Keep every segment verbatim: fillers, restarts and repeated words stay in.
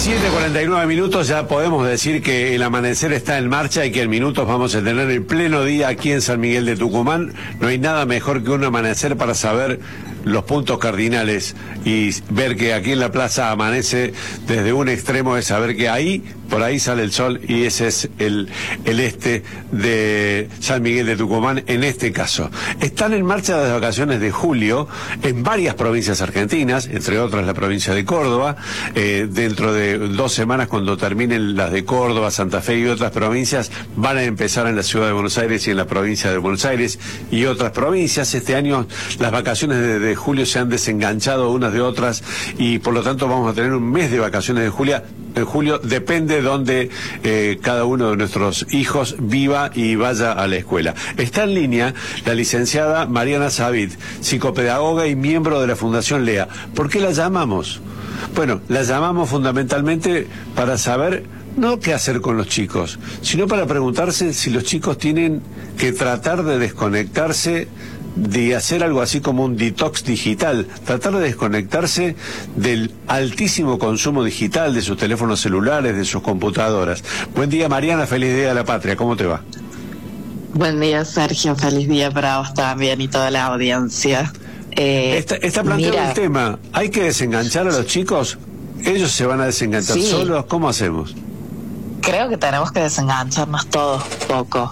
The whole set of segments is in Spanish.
siete cuarenta y nueve minutos, ya podemos decir que el amanecer está en marcha y que en minutos vamos a tener el pleno día aquí en San Miguel de Tucumán. No hay nada mejor que un amanecer para saber los puntos cardinales y ver que aquí en la plaza amanece desde un extremo, de saber que ahí, por ahí sale el sol y ese es el, el este de San Miguel de Tucumán en este caso. Están en marcha las vacaciones de julio en varias provincias argentinas, entre otras la provincia de Córdoba. Eh, dentro de dos semanas, cuando terminen las de Córdoba, Santa Fe y otras provincias, van a empezar en la ciudad de Buenos Aires y en la provincia de Buenos Aires y otras provincias. Este año las vacaciones de, de julio se han desenganchado unas de otras y por lo tanto vamos a tener un mes de vacaciones de julio. En julio depende de donde eh, cada uno de nuestros hijos viva y vaya a la escuela. Está en línea la licenciada Mariana Savid, psicopedagoga y miembro de la Fundación Lea. ¿Por qué la llamamos? Bueno, la llamamos fundamentalmente para saber no qué hacer con los chicos, sino para preguntarse si los chicos tienen que tratar de desconectarse, de hacer algo así como un detox digital, tratar de desconectarse del altísimo consumo digital, de sus teléfonos celulares, de sus computadoras. Buen día, Mariana, feliz día de la patria, ¿cómo te va? Buen día, Sergio, feliz día para vos también y toda la audiencia. Eh, está, está planteado mira, el tema, ¿hay que desenganchar a los chicos? ¿Ellos se van a desenganchar sí, solos? ¿Cómo hacemos? Creo que tenemos que desengancharnos todos un poco.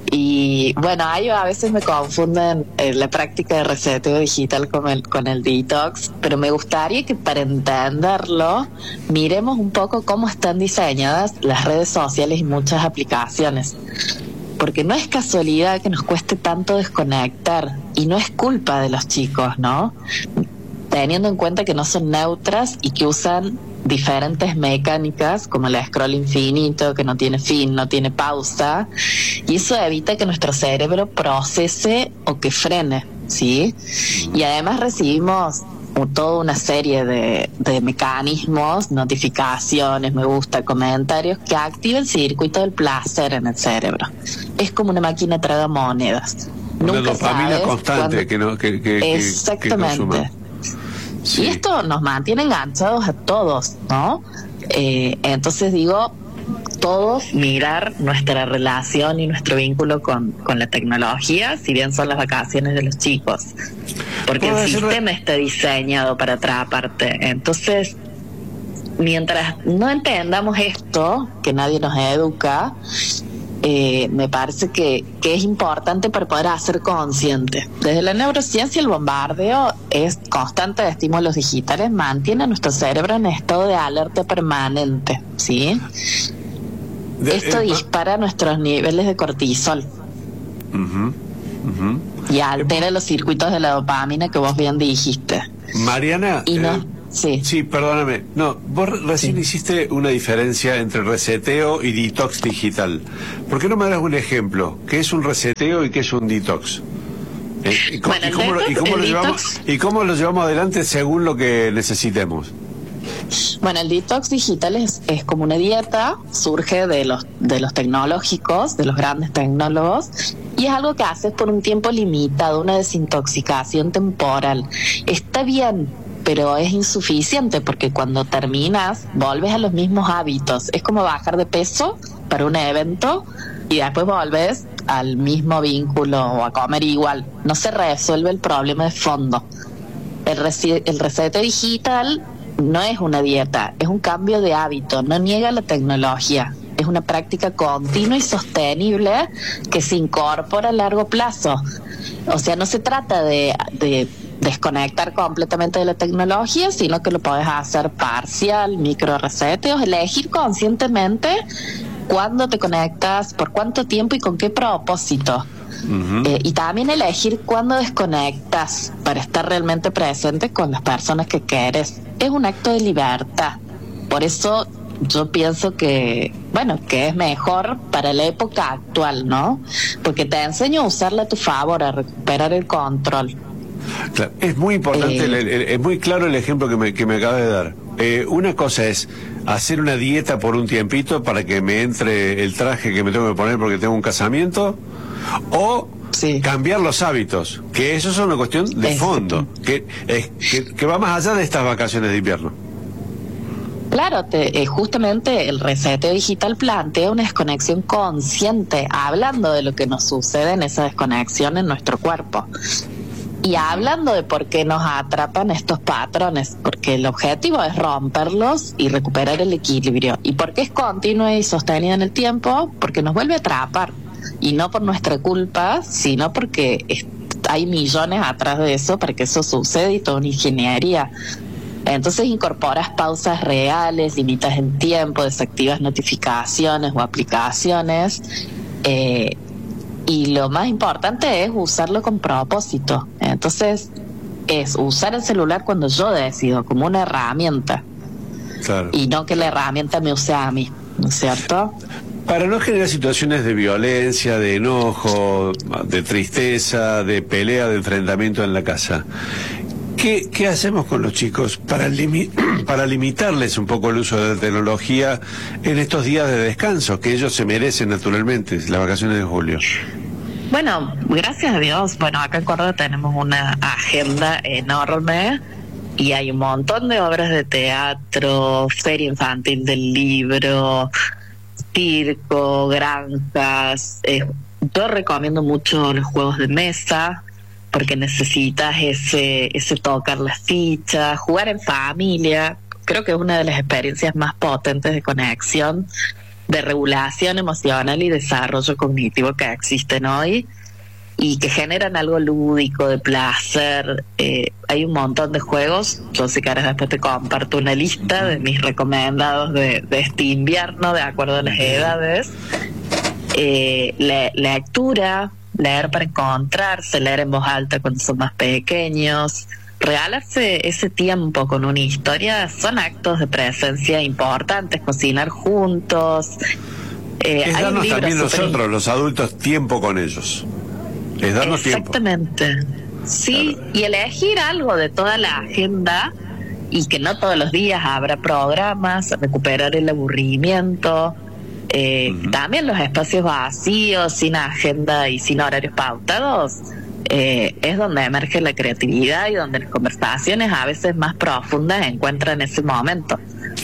Y bueno, ahí a veces me confunden eh, la práctica de reseteo digital con el, con el detox, pero me gustaría que para entenderlo miremos un poco cómo están diseñadas las redes sociales y muchas aplicaciones. Porque no es casualidad que nos cueste tanto desconectar y no es culpa de los chicos, ¿no? Teniendo en cuenta que no son neutras y que usan diferentes mecánicas como el scroll infinito, que no tiene fin, no tiene pausa, y eso evita que nuestro cerebro procese o que frene, ¿sí? Y además recibimos toda una serie de, de mecanismos, notificaciones, me gusta, comentarios que activan el circuito del placer en el cerebro. Es como una máquina tragamonedas. Una Nunca dopamina sabes constante cuándo... que no que, que, Exactamente. Que sí. Y esto nos mantiene enganchados a todos, ¿no? Eh, entonces digo, todos mirar nuestra relación y nuestro vínculo con, con la tecnología, si bien son las vacaciones de los chicos. Porque el sistema está diseñado para atraparte. Entonces, mientras no entendamos esto, que nadie nos educa, Eh, me parece que, que es importante para poder hacer consciente. Desde la neurociencia, el bombardeo es constante de estímulos digitales, mantiene a nuestro cerebro en estado de alerta permanente, ¿sí? De, Esto eh, dispara nuestros niveles de cortisol uh-huh, uh-huh. y altera eh, los circuitos de la dopamina que vos bien dijiste. Mariana, y no, eh, sí. sí, perdóname. No, vos recién sí. hiciste una diferencia entre reseteo y detox digital. ¿Por qué no me das un ejemplo? ¿Qué es un reseteo y qué es un detox? Eh, y, bueno, y, cómo, detox, y, cómo lo llevamos, ¿Y cómo lo llevamos adelante según lo que necesitemos? Bueno, el detox digital es, es como una dieta, surge de los, de los tecnológicos, de los grandes tecnólogos, y es algo que haces por un tiempo limitado, una desintoxicación temporal. Está bien, pero es insuficiente porque cuando terminas volves a los mismos hábitos. Es como bajar de peso para un evento y después volves al mismo vínculo o a comer igual. No se resuelve el problema de fondo. El, resi- el reseteo digital no es una dieta, es un cambio de hábito, no niega la tecnología. Es una práctica continua y sostenible que se incorpora a largo plazo. O sea, no se trata de... de desconectar completamente de la tecnología, sino que lo puedes hacer parcial, micro reseteos, elegir conscientemente cuándo te conectas, por cuánto tiempo y con qué propósito. Uh-huh. Eh, y también elegir cuándo desconectas para estar realmente presente con las personas que quieres. Es un acto de libertad. Por eso yo pienso que, bueno, que es mejor para la época actual, ¿no? Porque te enseño a usarla a tu favor, a recuperar el control. Claro, es muy importante, eh, el, el, es muy claro el ejemplo que me, que me acabas de dar. Eh, una cosa es hacer una dieta por un tiempito para que me entre el traje que me tengo que poner porque tengo un casamiento, o sí. cambiar los hábitos, que eso es una cuestión de fondo, que, es, que, que va más allá de estas vacaciones de invierno. Claro, te, eh, justamente el reseteo digital plantea una desconexión consciente, hablando de lo que nos sucede en esa desconexión en nuestro cuerpo. Y hablando de por qué nos atrapan estos patrones, porque el objetivo es romperlos y recuperar el equilibrio. ¿Y por qué es continuo y sostenido en el tiempo? Porque nos vuelve a atrapar. Y no por nuestra culpa, sino porque es, hay millones atrás de eso para que eso suceda y toda una ingeniería. Entonces incorporas pausas reales, limitas el tiempo, desactivas notificaciones o aplicaciones. Eh, y lo más importante es usarlo con propósito. Entonces es usar el celular cuando yo decido, como una herramienta. Claro. Y no que la herramienta me use a mí, ¿no es cierto? Para no generar situaciones de violencia, de enojo, de tristeza, de pelea, de enfrentamiento en la casa, ¿qué, qué hacemos con los chicos para, limi para limitarles un poco el uso de la tecnología en estos días de descanso que ellos se merecen naturalmente, las vacaciones de julio? Bueno, gracias a Dios, bueno, acá en Córdoba tenemos una agenda enorme y hay un montón de obras de teatro, feria infantil del libro, circo, granjas. Eh, yo recomiendo mucho los juegos de mesa porque necesitas ese, ese tocar las fichas, jugar en familia. Creo que es una de las experiencias más potentes de conexión, de regulación emocional y desarrollo cognitivo que existen hoy y que generan algo lúdico, de placer. Eh, hay un montón de juegos. Yo si quieres después te comparto una lista de mis recomendados de, de este invierno de acuerdo a las edades. Eh, le, lectura, leer para encontrarse, leer en voz alta cuando son más pequeños, regalarse ese tiempo con una historia, son actos de presencia importantes. Cocinar juntos, eh, es darnos también nosotros, super... los adultos, tiempo con ellos. Es darnos Exactamente. tiempo. Sí, Claro. y elegir algo de toda la agenda y que no todos los días habrá programas, recuperar el aburrimiento. Eh, uh-huh. También los espacios vacíos, sin agenda y sin horarios pautados, eh, es donde emerge la creatividad y donde las conversaciones a veces más profundas encuentran ese momento.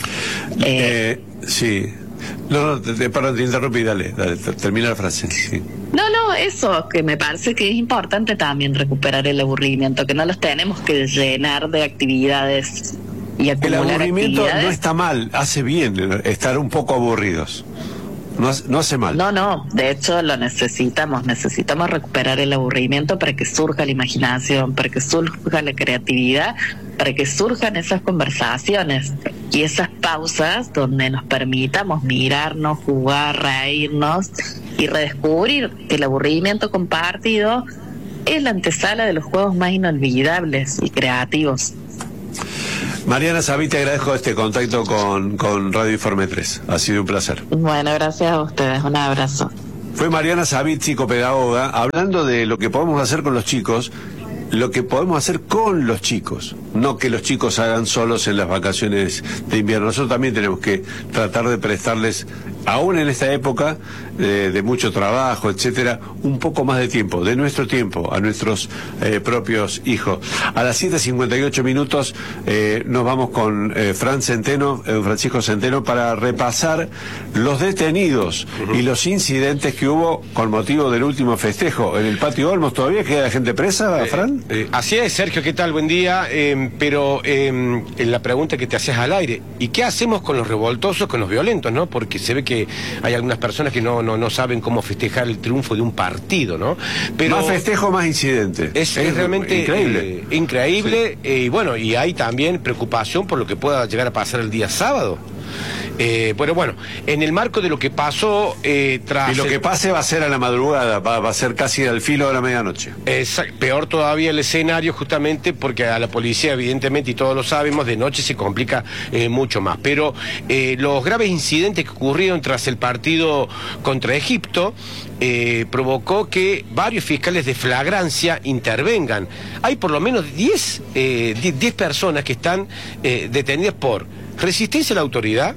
Eh, eh, sí. No, no, te, te, perdón, te interrumpí, dale, dale, termina la frase. Sí. No, no, eso, que me parece que es importante también recuperar el aburrimiento, que no los tenemos que llenar de actividades y acumular El aburrimiento actividades. No está mal, hace bien estar un poco aburridos. No, no hace mal. No, no, de hecho lo necesitamos, necesitamos recuperar el aburrimiento para que surja la imaginación, para que surja la creatividad, para que surjan esas conversaciones y esas pausas donde nos permitamos mirarnos, jugar, reírnos y redescubrir que el aburrimiento compartido es la antesala de los juegos más inolvidables y creativos. Mariana Sabit, te agradezco este contacto con, con Radio Informe tres. Ha sido un placer. Bueno, gracias a ustedes. Un abrazo. Fue Mariana Sabit, psicopedagoga, hablando de lo que podemos hacer con los chicos, lo que podemos hacer con los chicos, no que los chicos hagan solos en las vacaciones de invierno. Nosotros también tenemos que tratar de prestarles, aún en esta época eh, de mucho trabajo, etcétera, un poco más de tiempo, de nuestro tiempo, a nuestros eh, propios hijos. A las siete cincuenta y ocho minutos eh, nos vamos con eh, Fran Centeno, eh, Francisco Centeno, para repasar los detenidos uh-huh. y los incidentes que hubo con motivo del último festejo en el Patio Olmos. ¿Todavía queda gente presa, Fran? Eh, eh, así es, Sergio, ¿qué tal? Buen día. Eh, pero eh, en la pregunta que te hacías al aire, ¿y qué hacemos con los revoltosos, con los violentos, no? Porque se ve que hay algunas personas que no, no, no saben cómo festejar el triunfo de un partido, ¿no? Pero más festejo, más incidente. Es, es realmente increíble. Eh, increíble, sí. eh, y bueno, y hay también preocupación por lo que pueda llegar a pasar el día sábado. Eh, pero bueno, en el marco de lo que pasó eh, tras... Y lo el... que pase va a ser a la madrugada, va, va a ser casi al filo de la medianoche. Es peor todavía el escenario, justamente porque a la policía, evidentemente, y todos lo sabemos, de noche se complica eh, mucho más. Pero eh, los graves incidentes que ocurrieron tras el partido contra Egipto eh, provocó que varios fiscales de flagrancia intervengan. Hay por lo menos diez personas que están eh, detenidas por resistencia a la autoridad,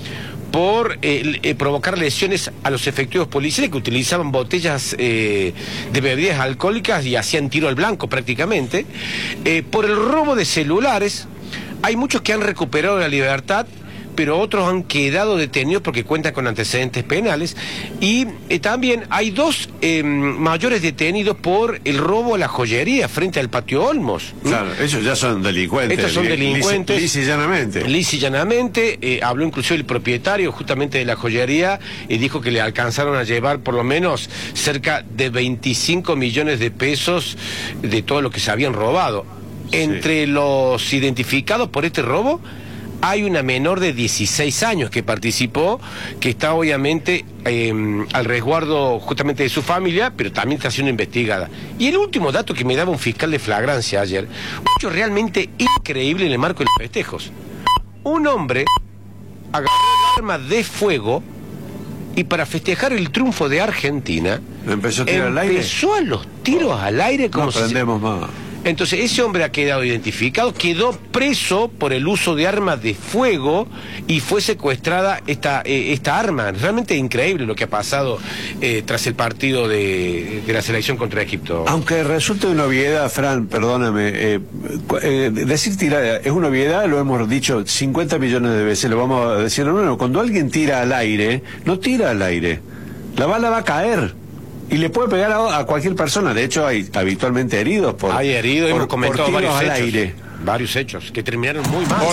por eh, eh, provocar lesiones a los efectivos policiales que utilizaban botellas eh, de bebidas alcohólicas y hacían tiro al blanco prácticamente, eh, por el robo de celulares. Hay muchos que han recuperado la libertad, pero otros han quedado detenidos porque cuentan con antecedentes penales. Y eh, también hay dos eh, mayores detenidos por el robo a la joyería frente al Patio Olmos. Claro, ellos ya son delincuentes. Estos son delincuentes. Lisa y llanamente. Lisa y llanamente, eh, habló inclusive el propietario justamente de la joyería y dijo que le alcanzaron a llevar por lo menos cerca de veinticinco millones de pesos de todo lo que se habían robado. Sí. Entre los identificados por este robo hay una menor de dieciséis años que participó, que está obviamente eh, al resguardo justamente de su familia, pero también está siendo investigada. Y el último dato que me daba un fiscal de flagrancia ayer, un hecho realmente increíble en el marco de los festejos. Un hombre agarró el arma de fuego y para festejar el triunfo de Argentina, empezó a tirar al aire. Empezó a los tiros oh, al aire como no si aprendemos se... más. Entonces ese hombre ha quedado identificado, quedó preso por el uso de armas de fuego y fue secuestrada esta eh, esta arma. Realmente increíble lo que ha pasado eh, tras el partido de, de la selección contra Egipto. Aunque resulte una obviedad, Fran, perdóname, eh, eh, decir tirar es una obviedad, lo hemos dicho cincuenta millones de veces, lo vamos a decir, no, no, cuando alguien tira al aire, no tira al aire, la bala va a caer. Y le puede pegar a, a cualquier persona. De hecho, hay habitualmente heridos por. Hay heridos, por, hemos comentado por varios al hechos. Aire. Varios hechos que terminaron muy mal.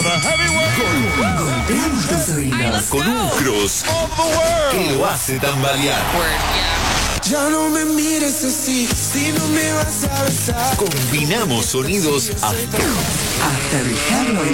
Con un cross que lo hace tambalear. Ya no me mires así, si no me vas a besar. Combinamos sonidos hasta. Hasta dejarlo